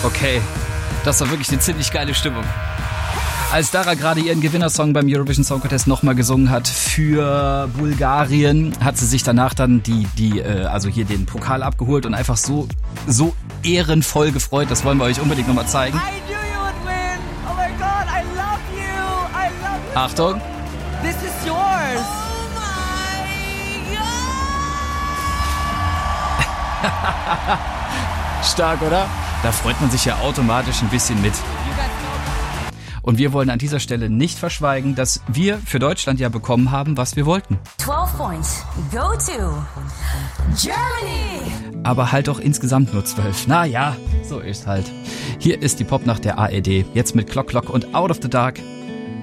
Okay, das war wirklich eine ziemlich geile Stimmung. Als Dara gerade ihren Gewinnersong beim Eurovision Song Contest nochmal gesungen hat für Bulgarien, hat sie sich danach dann also hier den Pokal abgeholt und einfach so ehrenvoll gefreut. Das wollen wir euch unbedingt nochmal zeigen. I knew you would win. Oh my God, I love you. I love you. Achtung. This is yours. Oh my God! Stark, oder? Da freut man sich ja automatisch ein bisschen mit. Und wir wollen an dieser Stelle nicht verschweigen, dass wir für Deutschland ja bekommen haben, was wir wollten. 12 points. Go to Germany! Aber halt auch insgesamt nur 12. Naja, so ist halt. Hier ist die Popnacht der ARD. Jetzt mit Clock Clock und Out of the Dark.